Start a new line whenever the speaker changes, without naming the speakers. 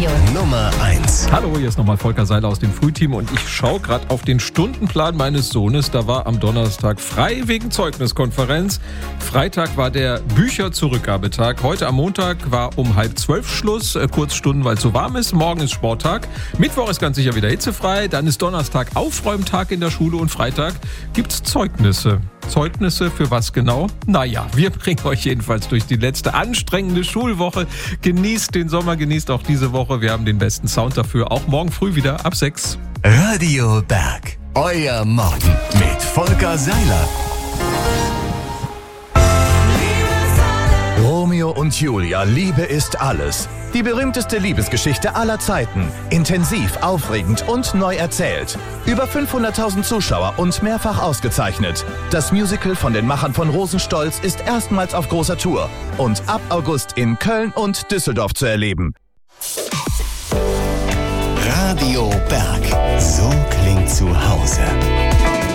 Radio
Nummer 1.
Hallo, hier ist nochmal Volker Seiler aus dem Frühteam und ich schaue gerade auf den Stundenplan meines Sohnes. Da war am Donnerstag frei wegen Zeugniskonferenz. Freitag war der Bücherzurückgabetag. Heute am Montag war um 11:30 Schluss, Kurzstunden, weil es so warm ist. Morgen ist Sporttag. Mittwoch ist ganz sicher wieder hitzefrei. Dann ist Donnerstag Aufräumtag in der Schule und Freitag gibt's Zeugnisse. Zeugnisse für was genau? Naja, wir bringen euch jedenfalls durch die letzte anstrengende Schulwoche. Genießt den Sommer, genießt auch diese Woche. Wir haben den besten Sound dafür. Auch morgen früh wieder ab 6.
Radio Berg. Euer Morgen mit Volker Seiler. Romeo und Julia, Liebe ist alles. Die berühmteste Liebesgeschichte aller Zeiten. Intensiv, aufregend und neu erzählt. Über 500.000 Zuschauer und mehrfach ausgezeichnet. Das Musical von den Machern von Rosenstolz ist erstmals auf großer Tour und ab August in Köln und Düsseldorf zu erleben. Radio Berg. So klingt zu Hause.